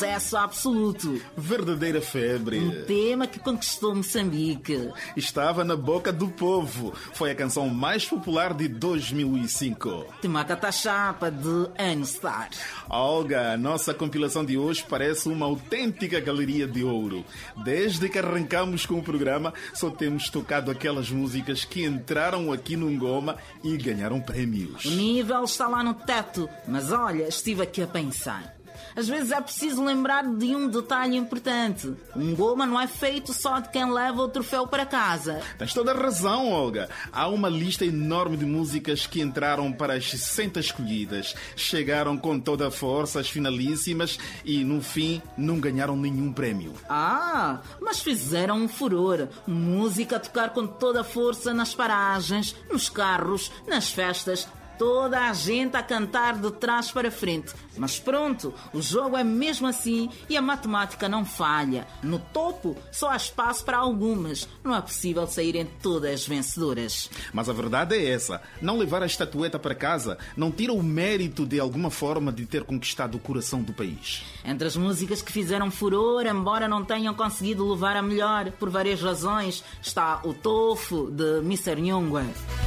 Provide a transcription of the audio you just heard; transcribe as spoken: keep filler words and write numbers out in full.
sucesso absoluto. Verdadeira febre. Um tema que conquistou Moçambique. Estava na boca do povo. Foi a canção mais popular de dois mil e cinco. Temacata Chapa, de N-Star. Olga, a nossa compilação de hoje parece uma autêntica galeria de ouro. Desde que arrancamos com o programa, só temos tocado aquelas músicas que entraram aqui no Ngoma e ganharam prémios. O nível está lá no teto, mas olha, estive aqui a pensar. Às vezes é preciso lembrar de um detalhe importante. Um Ngoma não é feito só de quem leva o troféu para casa. Tens toda a razão, Olga. Há uma lista enorme de músicas que entraram para as sessenta escolhidas. Chegaram com toda a força às finalíssimas e, no fim, não ganharam nenhum prémio. Ah, mas fizeram um furor. Música a tocar com toda a força nas paragens, nos carros, nas festas. Toda a gente a cantar de trás para frente. Mas pronto, o jogo é mesmo assim e a matemática não falha. No topo só há espaço para algumas. Não é possível saírem todas vencedoras. Mas a verdade é essa. Não levar a estatueta para casa não tira o mérito de alguma forma de ter conquistado o coração do país. Entre as músicas que fizeram furor, embora não tenham conseguido levar a melhor por várias razões, está o Tofu, de mister Nyungwe.